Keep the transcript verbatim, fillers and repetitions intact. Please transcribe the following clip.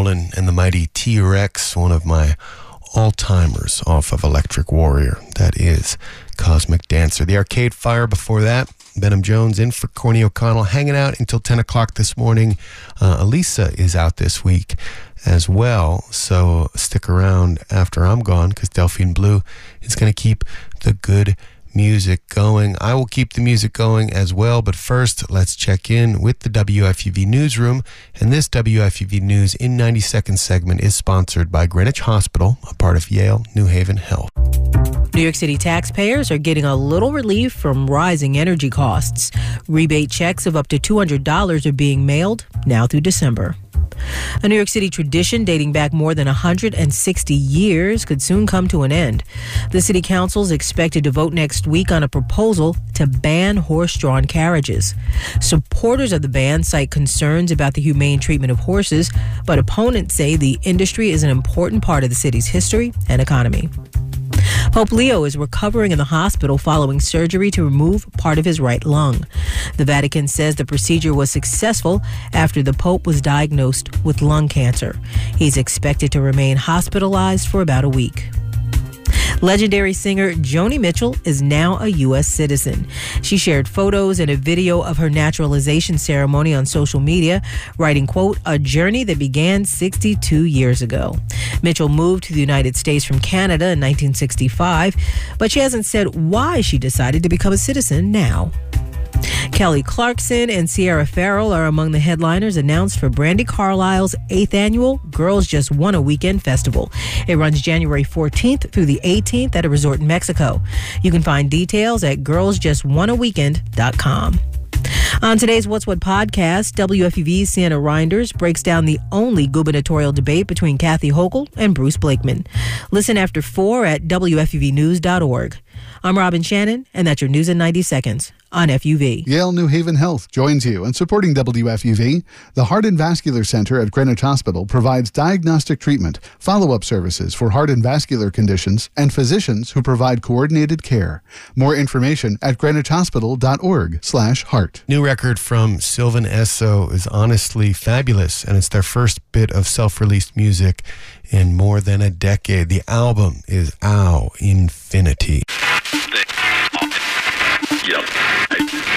Nolan and the Mighty T-Rex, one of my all-timers off of Electric Warrior. That is Cosmic Dancer. The Arcade Fire before that, Benham Jones in for Corny O'Connell, hanging out until ten o'clock this morning. Uh, Elisa is out this week as well, so stick around after I'm gone, because Delphine Blue is going to keep the good music going. I will keep the music going as well, but first, let's check in with the W F U V Newsroom, and this W F U V News in ninety second segment is sponsored by Greenwich Hospital, a part of Yale New Haven Health. New York City taxpayers are getting a little relief from rising energy costs. Rebate checks of up to two hundred dollars are being mailed now through December. A New York City tradition dating back more than one hundred sixty years could soon come to an end. The city council is expected to vote next week on a proposal to ban horse-drawn carriages. Supporters of the ban cite concerns about the humane treatment of horses, but opponents say the industry is an important part of the city's history and economy. Pope Leo is recovering in the hospital following surgery to remove part of his right lung. The Vatican says the procedure was successful after the Pope was diagnosed with lung cancer. He's expected to remain hospitalized for about a week. Legendary singer Joni Mitchell is now a U S citizen. She shared photos and a video of her naturalization ceremony on social media, writing, quote, "a journey that began sixty-two years ago." Mitchell moved to the United States from Canada in nineteen sixty-five, but she hasn't said why she decided to become a citizen now. Kelly Clarkson and Sierra Farrell are among the headliners announced for Brandi Carlile's eighth annual Girls Just Want a Weekend Festival. It runs January fourteenth through the eighteenth at a resort in Mexico. You can find details at girls just want a weekend dot com. On today's What's What podcast, W F U V's Sienna Reinders breaks down the only gubernatorial debate between Kathy Hochul and Bruce Blakeman. Listen after four at W F U V news dot org. I'm Robin Shannon, and that's your news in ninety seconds on F U V. Yale New Haven Health joins you in supporting W F U V. The Heart and Vascular Center at Greenwich Hospital provides diagnostic treatment, follow-up services for heart and vascular conditions, and physicians who provide coordinated care. More information at greenwich hospital dot org slash heart. New record from Sylvan Esso is honestly fabulous, and it's their first bit of self-released music in more than a decade. The album is Ow Infinity. Yep.